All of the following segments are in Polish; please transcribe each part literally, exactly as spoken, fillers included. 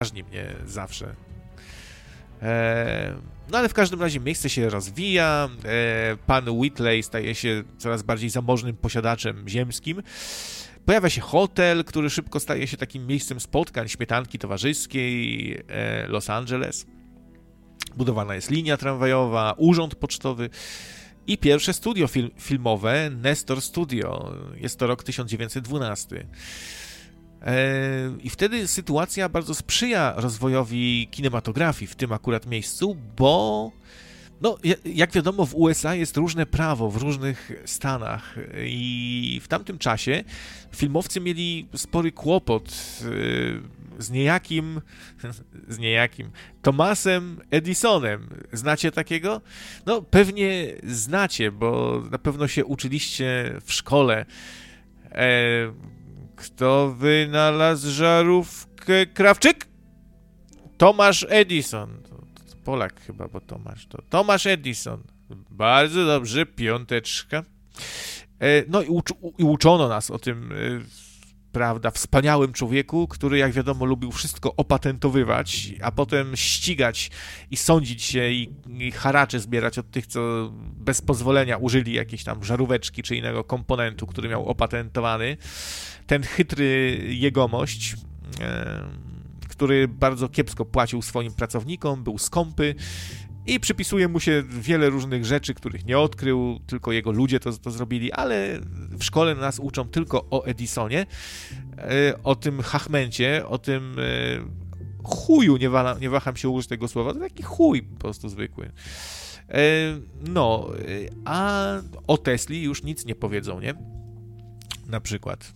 drażni mnie zawsze. E, no ale w każdym razie miejsce się rozwija, e, pan Whitley staje się coraz bardziej zamożnym posiadaczem ziemskim. Pojawia się hotel, który szybko staje się takim miejscem spotkań, śmietanki towarzyskiej, e, Los Angeles. Budowana jest linia tramwajowa, urząd pocztowy i pierwsze studio fil- filmowe, Nestor Studio. Jest to rok tysiąc dziewięćset dwunasty. I wtedy sytuacja bardzo sprzyja rozwojowi kinematografii w tym akurat miejscu, bo no, jak wiadomo, w U S A jest różne prawo w różnych stanach i w tamtym czasie filmowcy mieli spory kłopot z niejakim, z niejakim Thomasem Edisonem. Znacie takiego? No pewnie znacie, bo na pewno się uczyliście w szkole. E, Kto wynalazł żarówkę? Krawczyk? Tomasz Edison. To, to Polak chyba, bo Tomasz. To Tomasz Edison. Bardzo dobrze, piąteczka. E, no i, ucz, i uczono nas o tym, e, prawda, wspaniałym człowieku, który, jak wiadomo, lubił wszystko opatentowywać, a potem ścigać i sądzić się i, i haracze zbierać od tych, co bez pozwolenia użyli jakiejś tam żaróweczki czy innego komponentu, który miał opatentowany. Ten chytry jegomość, e, który bardzo kiepsko płacił swoim pracownikom, był skąpy i przypisuje mu się wiele różnych rzeczy, których nie odkrył, tylko jego ludzie to, to zrobili, ale w szkole nas uczą tylko o Edisonie, e, o tym hachmencie, o tym e, chuju, nie, wa- nie waham się użyć tego słowa, to taki chuj po prostu zwykły. E, no, a o Tesli już nic nie powiedzą, nie? Na przykład.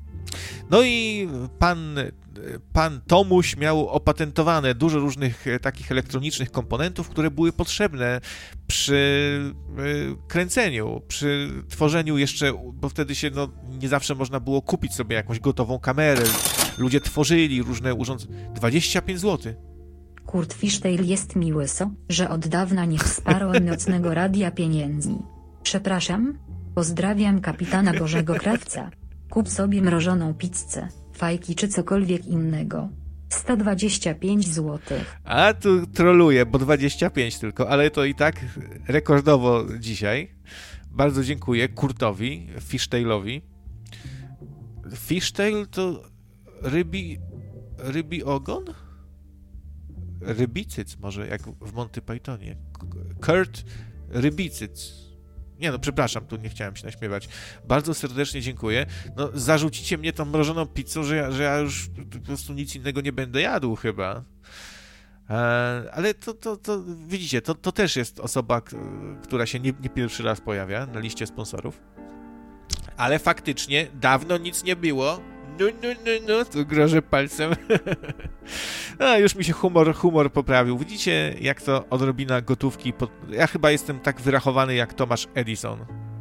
No i pan, pan Tomuś miał opatentowane dużo różnych takich elektronicznych komponentów, które były potrzebne przy kręceniu, przy tworzeniu jeszcze, bo wtedy się no, nie zawsze można było kupić sobie jakąś gotową kamerę. Ludzie tworzyli różne urządzenia. dwadzieścia pięć złotych. Kurt Fisztejl jest mi łyso, że od dawna nie wsparłem nocnego radia pieniędzmi. Przepraszam. Pozdrawiam kapitana Bożego Krawca. Kup sobie mrożoną pizzę, fajki czy cokolwiek innego. sto dwadzieścia pięć złotych. A tu troluję, bo dwadzieścia pięć tylko, ale to i tak rekordowo dzisiaj. Bardzo dziękuję Kurtowi, Fisztejlowi. Fisztejl to rybi... rybi ogon? Rybicyc może, jak w Monty Pythonie. Kurt Rybicyc. Nie no, przepraszam, tu nie chciałem się naśmiewać. Bardzo serdecznie dziękuję. No, zarzucicie mnie tą mrożoną pizzą, że ja, że ja już po prostu nic innego nie będę jadł chyba. E, ale to, to, to widzicie, to, to też jest osoba, k- która się nie, nie pierwszy raz pojawia na liście sponsorów. Ale faktycznie dawno nic nie było. No, no, no, no, tu grożę palcem. A, już mi się humor, humor poprawił. Widzicie, jak to odrobina gotówki... Pod... Ja chyba jestem tak wyrachowany jak Tomasz Edison.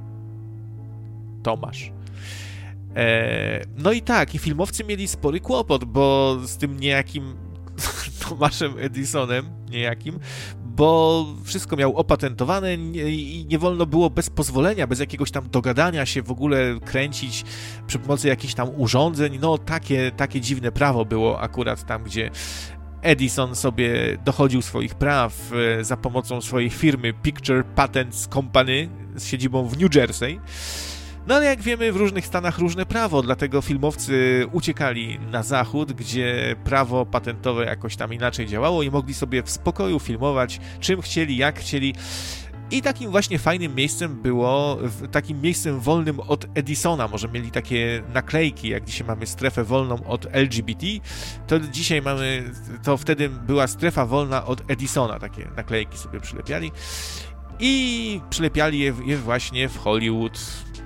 Tomasz. E, no i tak, i filmowcy mieli spory kłopot, bo z tym niejakim Tomaszem Edisonem, niejakim, bo wszystko miał opatentowane i nie wolno było bez pozwolenia, bez jakiegoś tam dogadania się w ogóle kręcić przy pomocy jakichś tam urządzeń. No takie, takie dziwne prawo było akurat tam, gdzie Edison sobie dochodził swoich praw za pomocą swojej firmy Picture Patents Company z siedzibą w New Jersey. No ale jak wiemy, w różnych stanach różne prawo, dlatego filmowcy uciekali na zachód, gdzie prawo patentowe jakoś tam inaczej działało i mogli sobie w spokoju filmować, czym chcieli, jak chcieli. I takim właśnie fajnym miejscem było, takim miejscem wolnym od Edisona, może mieli takie naklejki, jak dzisiaj mamy strefę wolną od L G B T, to dzisiaj mamy, to wtedy była strefa wolna od Edisona, takie naklejki sobie przylepiali i przylepiali je, je właśnie w Hollywood,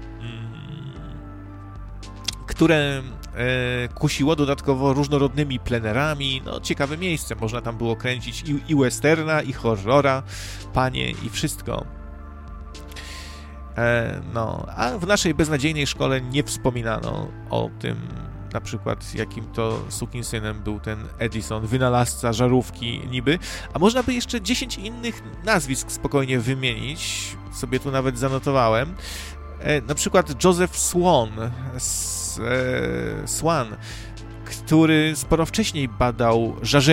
które e, kusiło dodatkowo różnorodnymi plenerami. No, ciekawe miejsce. Można tam było kręcić i, i westerna, i horrora, panie, i wszystko. E, no, a w naszej beznadziejnej szkole nie wspominano o tym, na przykład jakim to sukinsynem był ten Edison, wynalazca żarówki niby. A można by jeszcze dziesięć innych nazwisk spokojnie wymienić. Sobie tu nawet zanotowałem. E, na przykład Joseph Swan, S- e, Swan. który sporo wcześniej badał żarzenie